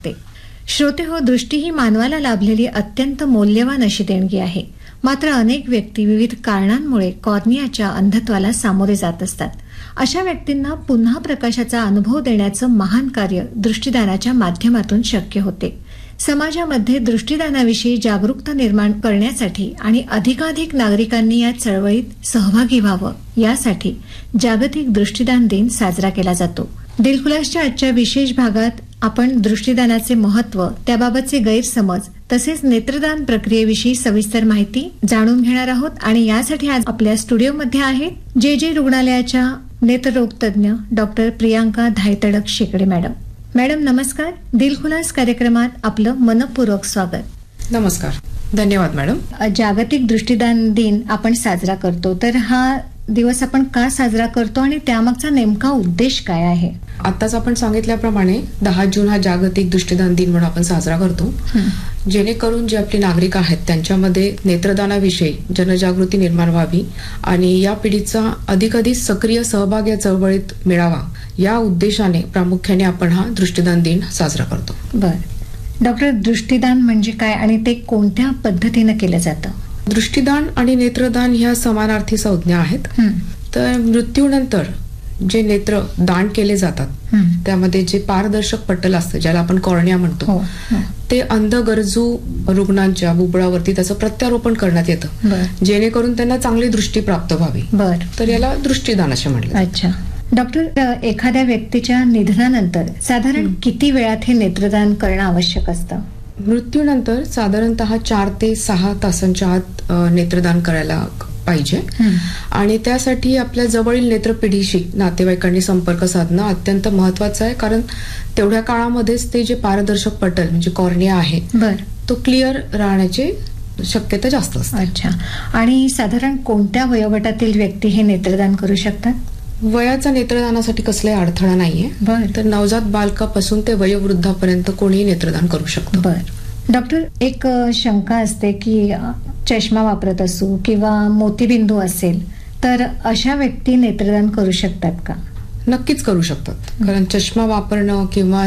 श्रोते हो, दृष्टी ही मानवाला लाभलेली अत्यंत मौल्यवान अशी देणगी आहे. मात्र अनेक व्यक्ती विविध कारणांमुळे कॉर्नियाच्या अंधत्वाला सामोरे जात असतात. अशा व्यक्तींना पुन्हा प्रकाशाचा अनुभव देण्याचं महान कार्य दृष्टिदानाच्या माध्यमातून शक्य होते. समाजामध्ये दृष्टिदानाविषयी जागरूकता निर्माण करण्यासाठी आणि अधिकाधिक नागरिकांनी या चळवळीत सहभागी व्हावं यासाठी जागतिक दृष्टिदान दिन साजरा केला जातो. दिलखुलासच्या आजच्या विशेष भागात आपण दृष्टिदानाचे महत्त्व, त्याबाबतचे गैरसमज तसेच नेत्रदान प्रक्रियेविषयी सविस्तर माहिती जाणून घेणार आहोत. आणि यासाठी आज आपल्या स्टुडिओमध्ये आहेत जे रुग्णालयाच्या नेत्ररोग तज्ञ डॉक्टर प्रियांका धायतडक शेकडे मॅडम. मॅडम नमस्कार. दिलखुलास कार्यक्रमात आपलं मनपूर्वक स्वागत. नमस्कार, धन्यवाद मॅडम. जागतिक दृष्टिदान दिन आपण साजरा करतो, तर हा दिवस आपण का साजरा करतो आणि त्यामागचा नेमका उद्देश काय आहे? आताच आपण सांगितल्याप्रमाणे 10 जून हा जागतिक दृष्टिदान दिन म्हणून आपण साजरा करतो, जेणेकरून जे आपले नागरिक आहेत त्यांच्यामध्ये नेत्रदानाविषयी जनजागृती निर्माण व्हावी आणि या पिढीचा अधिकाधिक सक्रिय सहभाग या चळवळीत मिळावा, या उद्देशाने प्रामुख्याने आपण हा दृष्टिदान दिन साजरा करतो. बर डॉक्टर, दृष्टिदान म्हणजे काय आणि ते कोणत्या पद्धतीने केलं जातं? दृष्टिदान आणि नेत्रदान ह्या समानार्थी संज्ञा आहेत. तर मृत्यूनंतर जे नेत्र दान केले जातात त्यामध्ये जे पारदर्शक पटल असतं, ज्याला आपण कॉर्निया म्हणतो, ते अंध गरजू रुग्णांच्या बुबुळावरती त्याचं प्रत्यारोपण करण्यात येतं, जेणेकरून त्यांना चांगली दृष्टी प्राप्त व्हावी. तर याला दृष्टिदान असे म्हणलं. अच्छा डॉक्टर, एखाद्या व्यक्तीच्या निधनानंतर साधारण किती वेळात हे नेत्रदान करणं आवश्यक असतं? मृत्यूनंतर साधारणतः 4 ते 6 तासांच्या आत नेत्रदान करायला पाहिजे. आणि त्यासाठी आपल्या जवळील नेत्रपिढीशी नातेवाईकांनी संपर्क साधणं अत्यंत महत्वाचं आहे, कारण तेवढ्या काळामध्येच ते जे पारदर्शक पटल म्हणजे कॉर्निया आहे तो क्लिअर राहण्याची शक्यता जास्त असते. अच्छा, आणि साधारण कोणत्या वयोगटातील व्यक्ती हे नेत्रदान करू शकतात? वयाचा नेत्रदानासाठी कसलाही अडथळा नाहीये. तर नवजात बालकापासून ते वयोवृद्धापर्यंत कोणीही नेत्रदान करू शकतं. डॉक्टर, एक शंका असते की चष्मा वापरत असू किंवा मोतीबिंदू असेल तर अशा व्यक्ती नेत्रदान करू शकतात का? नक्कीच करू शकतात, कारण चष्मा वापरणं किंवा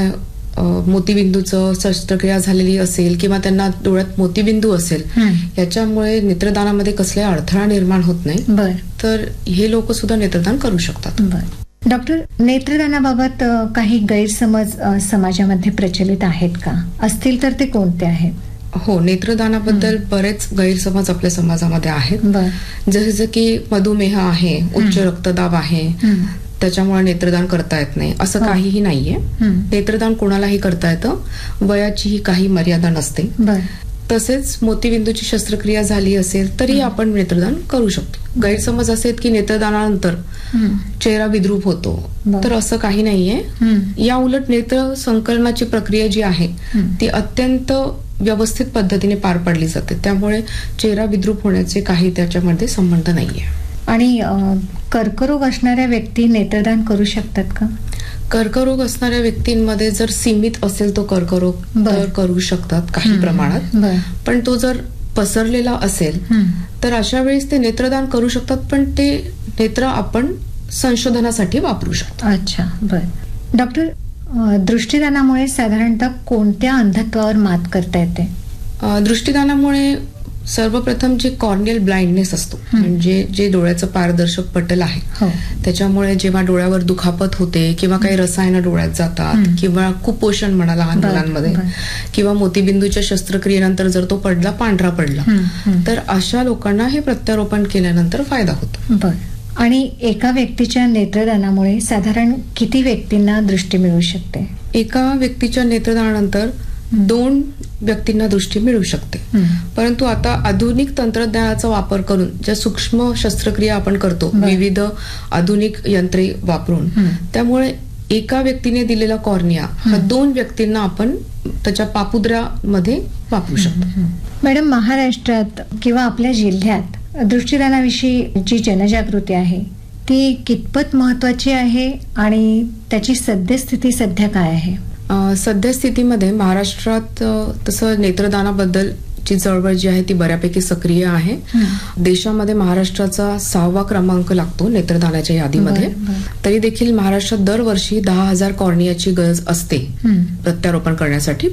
मोतीबिंदूचं शस्त्रक्रिया झालेली असेल किंवा त्यांना डोळ्यात मोतीबिंदू असेल, याच्यामुळे नेत्रदानामध्ये कसलाही अडथळा निर्माण होत नाही. तर हे लोक सुद्धा नेत्रदान करू शकतात. डॉक्टर, नेत्रदानाबाबत काही गैरसमज समाजामध्ये प्रचलित आहेत का? असतील तर ते कोणते आहेत? हो, नेत्रदानाबद्दल बरेच गैरसमज आपल्या समाजामध्ये आहेत. जसं की मधुमेह आहे, उच्च रक्तदाब आहे, त्याच्यामुळे नेत्रदान करता येत नाही, असं काहीही नाहीये. नेत्रदान कोणालाही करता येतं, वयाचीही काही मर्यादा नसते. तसेच मोतीबिंदूची शस्त्रक्रिया झाली असेल तरी आपण नेत्रदान करू शकतो. गैरसमज असे की नेत्रदानानंतर चेहरा विद्रूप होतो, तर असं काही नाहीये. या उलट नेत्र संकलनाची प्रक्रिया जी आहे ती अत्यंत व्यवस्थित पद्धतीने पार पाडली जाते, त्यामुळे चेहरा विद्रूप होण्याचे काही त्याच्यामध्ये संबंध नाहीये. आणि कर्करोग असणाऱ्या व्यक्ती नेत्रदान करू शकतात का? कर्करोग असणाऱ्या व्यक्तींमध्ये जर सीमित असेल तो कर्करोग तर करू शकतात काही प्रमाणात, पण तो जर पसरलेला असेल तर अशा वेळेस ते नेत्रदान करू शकतात, पण ते नेत्र आपण संशोधनासाठी वापरू शकतो. अच्छा, बर. डॉक्टर, दृष्टिदानामुळे साधारणतः कोणत्या अंधत्वावर मात करता येते? दृष्टिदानामुळे सर्वप्रथम जे कॉर्नियल ब्लाइंडनेस असतो, म्हणजे जे डोळ्याचं पारदर्शक पटल आहे त्याच्यामुळे जेव्हा डोळ्यावर दुखापत होते किंवा काही रसायनं डोळ्यात जातात किंवा कुपोषण म्हणा लहान मुलांमध्ये, किंवा मोतीबिंदूच्या शस्त्रक्रियेनंतर जर तो पडला पांढरा पडला, तर अशा लोकांना हे प्रत्यारोपण केल्यानंतर फायदा होतो. आणि एका व्यक्तीच्या नेत्रदानामुळे साधारण किती व्यक्तींना दृष्टी मिळू शकते? एका व्यक्तीच्या नेत्रदानानंतर 2 व्यक्तींना दृष्टी मिळू शकते, परंतु आता आधुनिक तंत्रज्ञानाचा वापर करून ज्या सूक्ष्म शस्त्रक्रिया आपण करतो विविध आधुनिक यंत्रे वापरून, त्यामुळे एका व्यक्तीने दिलेला कॉर्निया हा 2 व्यक्तींना आपण त्याच्या पापुद्र्यामध्ये वापरू शकतो. मॅडम, महाराष्ट्रात किंवा आपल्या जिल्ह्यात दृष्टिदानाविषयी जी जनजागृती आहे ती कितपत महत्वाची आहे आणि त्याची सद्यस्थिती सध्या काय आहे? सद्यस्थितीमध्ये महाराष्ट्रात तसं नेत्रदानाबद्दल ची चळवळ जी आहे ती बऱ्यापैकी सक्रिय आहे. देशामध्ये महाराष्ट्राचा 6वा क्रमांक लागतो नेत्रदानाच्या यादीमध्ये. तरी देखील महाराष्ट्रात दरवर्षी 10,000 कॉर्नियाची गरज असते प्रत्यारोपण करण्यासाठी.